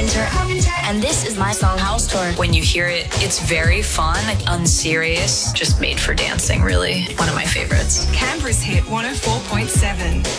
Carpenter, and this is my song House Tour. When you hear it, it's very fun, unserious, just made for dancing, really. One of my favorites. Canberra's hit 104.7.